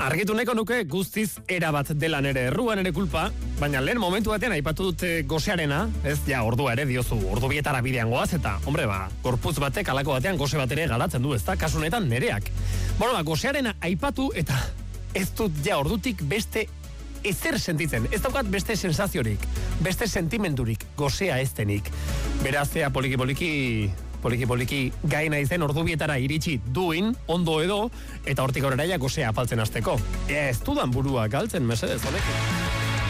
Argitu nahiko nuke guztiz erabat dela nere erruan ere kulpa, baina lehen momentu batean aipatu dute gosearena, ez ja ordua ere diozu, ordu bietara bidean goaz, eta, hombre, gorputz batek alako batean gose bat ere garatzen du, ez da, kasunetan nereak. Gosearena aipatu eta ez dut ja ordutik beste ezer sentitzen, ez daukat beste sensaziorik, beste sentimendurik, gosea ez denik. Beraz, poliki gaina izen ordubietara iritsi duin, ondo edo, eta hortik aurrera ja gosea apaltzen hasteko. Ez dudan burua galtzen, mesedez, honekin.